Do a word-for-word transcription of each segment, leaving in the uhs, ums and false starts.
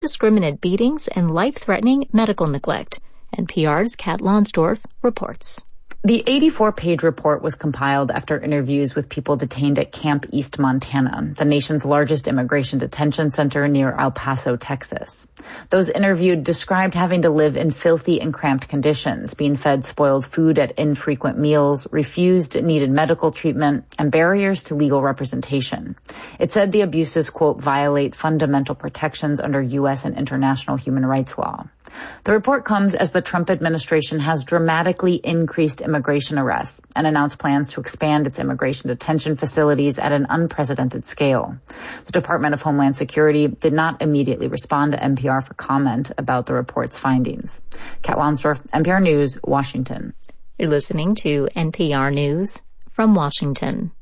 indiscriminate beatings, and life-threatening medical neglect. N P R's Kat Lonsdorf reports. The eighty-four page report was compiled after interviews with people detained at Camp East Montana, the nation's largest immigration detention center near El Paso, Texas. Those interviewed described having to live in filthy and cramped conditions, being fed spoiled food at infrequent meals, refused needed medical treatment, and barriers to legal representation. It said the abuses, quote, violate fundamental protections under U S and international human rights law. The report comes as the Trump administration has dramatically increased immigration arrests and announced plans to expand its immigration detention facilities at an unprecedented scale. The Department of Homeland Security did not immediately respond to N P R for comment about the report's findings. Kat Lonsdorf, N P R News, Washington. You're listening to N P R News from Washington.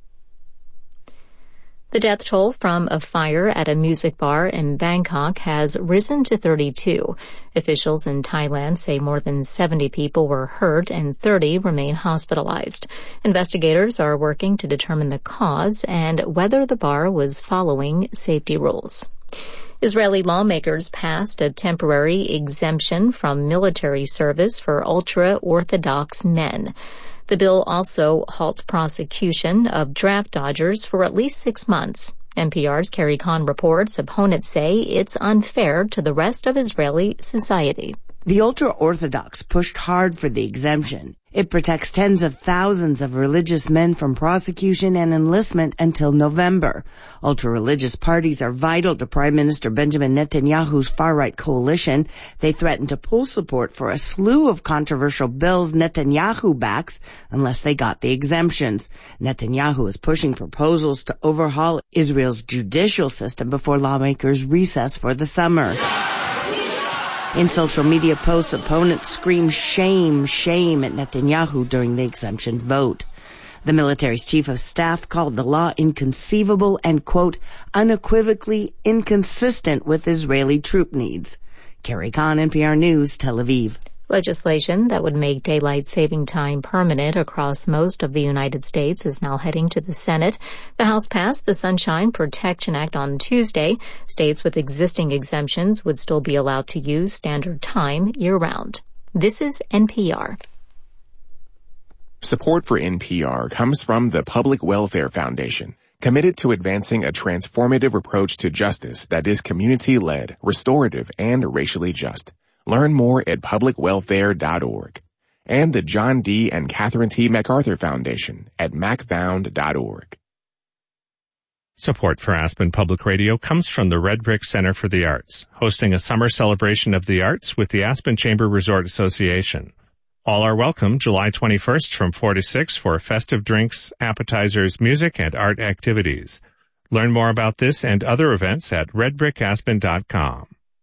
The death toll from a fire at a music bar in Bangkok has risen to thirty-two. Officials in Thailand say more than seventy people were hurt and thirty remain hospitalized. Investigators are working to determine the cause and whether the bar was following safety rules. Israeli lawmakers passed a temporary exemption from military service for ultra-Orthodox men. The bill also halts prosecution of draft dodgers for at least six months. N P R's Carrie Kahn reports opponents say it's unfair to the rest of Israeli society. The ultra-Orthodox pushed hard for the exemption. It protects tens of thousands of religious men from prosecution and enlistment until November. Ultra-religious parties are vital to Prime Minister Benjamin Netanyahu's far-right coalition. They threaten to pull support for a slew of controversial bills Netanyahu backs unless they got the exemptions. Netanyahu is pushing proposals to overhaul Israel's judicial system before lawmakers recess for the summer. In social media posts, opponents scream shame, shame at Netanyahu during the exemption vote. The military's chief of staff called the law inconceivable and, quote, unequivocally inconsistent with Israeli troop needs. Carrie Kahn, N P R News, Tel Aviv. Legislation that would make daylight saving time permanent across most of the United States is now heading to the Senate. The House passed the Sunshine Protection Act on Tuesday. States with existing exemptions would still be allowed to use standard time year-round. This is N P R. Support for N P R comes from the Public Welfare Foundation, committed to advancing a transformative approach to justice that is community-led, restorative, and racially just. Learn more at public welfare dot org. And the John D. and Catherine T. MacArthur Foundation at mac found dot org. Support for Aspen Public Radio comes from the Red Brick Center for the Arts, hosting a summer celebration of the arts with the Aspen Chamber Resort Association. All are welcome July twenty-first from four to six for festive drinks, appetizers, music, and art activities. Learn more about this and other events at red brick aspen dot com.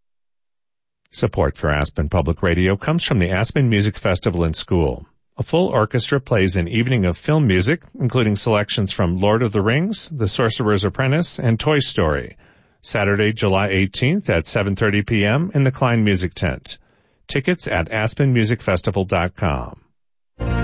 Support for Aspen Public Radio comes from the Aspen Music Festival and School. A full orchestra plays an evening of film music, including selections from Lord of the Rings, The Sorcerer's Apprentice, and Toy Story. Saturday, July eighteenth at seven thirty p.m. in the Klein Music Tent. Tickets at aspen music festival dot com.